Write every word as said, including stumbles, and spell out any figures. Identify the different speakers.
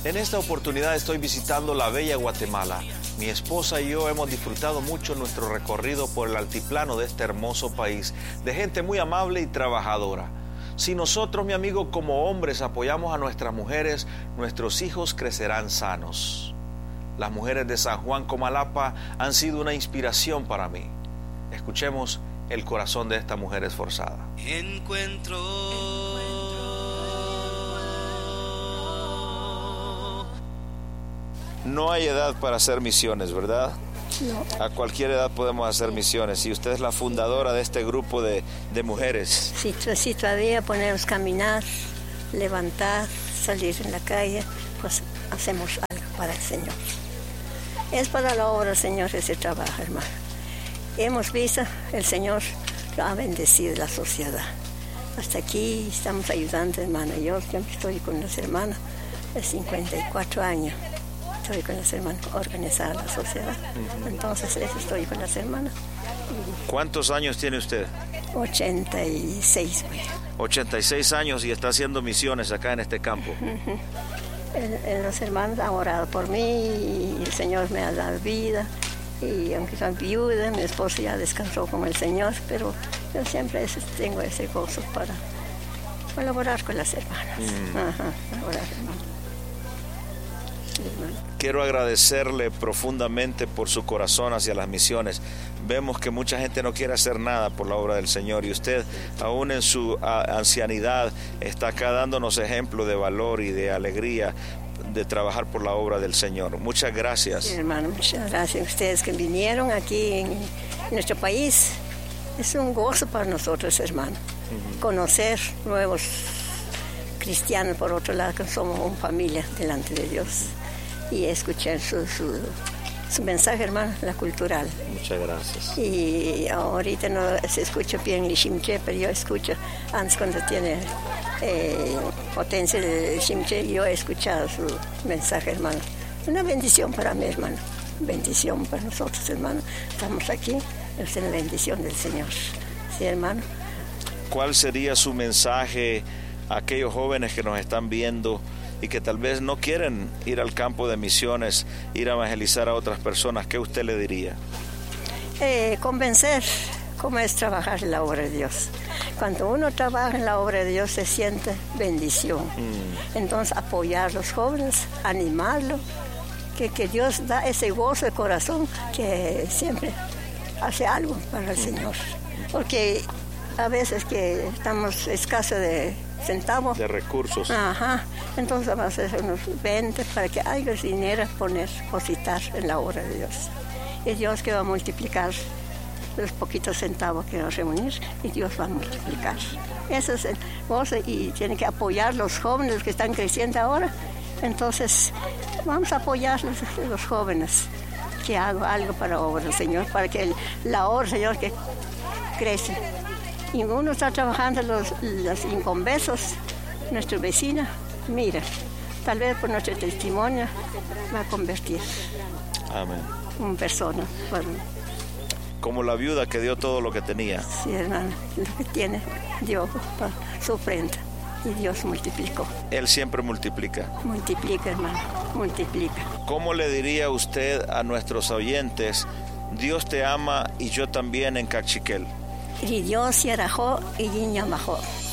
Speaker 1: En esta oportunidad estoy visitando la bella Guatemala. Mi esposa y yo hemos disfrutado mucho nuestro recorrido por el altiplano de este hermoso país, de gente muy amable y trabajadora. Si nosotros, mi amigo, como hombres apoyamos a nuestras mujeres, nuestros hijos crecerán sanos. Las mujeres de San Juan Comalapa han sido una inspiración para mí. Escuchemos el corazón de esta mujer esforzada.
Speaker 2: Encuentro,
Speaker 1: no hay edad para hacer misiones, ¿verdad?
Speaker 3: No.
Speaker 1: A cualquier edad podemos hacer misiones. Y usted es la fundadora de este grupo de, de mujeres.
Speaker 3: Si, si todavía podemos caminar, levantar, salir en la calle, pues hacemos algo para el Señor. Es para la obra del Señor ese trabajo, hermano. Hemos visto, el Señor lo ha bendecido la sociedad. Hasta aquí estamos ayudando, hermano. Yo, yo estoy con las hermanas de cincuenta y cuatro años. Estoy con las hermanas organizada la sociedad. Entonces, eso estoy con las hermanas.
Speaker 1: ¿Cuántos años tiene usted?
Speaker 3: ochenta y seis, güey.
Speaker 1: ochenta y seis años y está haciendo misiones acá en este campo.
Speaker 3: Uh-huh. el, el, los hermanos han orado por mí y el Señor me ha dado vida. Y aunque soy viuda, mi esposo ya descansó con el Señor, pero yo siempre tengo ese gozo para colaborar con las hermanas. Mm. Ajá, colaborar, hermano. Sí, hermano.
Speaker 1: Quiero agradecerle profundamente por su corazón hacia las misiones. Vemos que mucha gente no quiere hacer nada por la obra del Señor y usted, aún en su ancianidad, está acá dándonos ejemplo de valor y de alegría de trabajar por la obra del Señor. Muchas gracias.
Speaker 3: Sí, hermano, muchas gracias a ustedes que vinieron aquí en, en nuestro país. Es un gozo para nosotros, hermano, uh-huh. conocer nuevos cristianos, por otro lado, que somos una familia delante de Dios, y escuchar su, su, su mensaje, hermano, la cultural.
Speaker 1: Muchas gracias.
Speaker 3: Y ahorita no se escucha bien el Shimche, pero yo escucho antes cuando tiene eh, potencia el Shimche, yo he escuchado su mensaje, hermano. Una bendición para mí, hermano. Bendición para nosotros, hermano. Estamos aquí, es la bendición del Señor. Sí, hermano.
Speaker 1: ¿Cuál sería su mensaje a aquellos jóvenes que nos están viendo y que tal vez no quieren ir al campo de misiones, ir a evangelizar a otras personas? ¿Qué usted le diría?
Speaker 3: Eh, convencer cómo es trabajar en la obra de Dios. Cuando uno trabaja en la obra de Dios se siente bendición. Mm. Entonces apoyar a los jóvenes, animarlos, que, que Dios da ese gozo de corazón que siempre hace algo para el mm. Señor. Porque a veces que estamos escasos de centavos.
Speaker 1: De recursos.
Speaker 3: Ajá. Entonces vamos a hacer unos veinte para que haya dinero a poner, depositar en la obra de Dios. Y Dios que va a multiplicar los poquitos centavos que va a reunir, y Dios va a multiplicar. Eso es el gozo, y tiene que apoyar a los jóvenes que están creciendo ahora. Entonces, vamos a apoyar a los, los jóvenes, que hagan algo para la obra del Señor, para que el, la obra, Señor, que crece. Y uno está trabajando los, los inconversos, nuestra vecina, mira, tal vez por nuestro testimonio va a convertir.
Speaker 1: Amén.
Speaker 3: Una persona. Bueno.
Speaker 1: Como la viuda que dio todo lo que tenía.
Speaker 3: Sí, hermano, lo que tiene, dio para su ofrenda y Dios multiplicó.
Speaker 1: Él siempre multiplica.
Speaker 3: Multiplica, hermano, multiplica.
Speaker 1: ¿Cómo le diría usted a nuestros oyentes, Dios te ama y yo también en Cachiquel?
Speaker 3: Y Dios yarajó y Yiñamajó.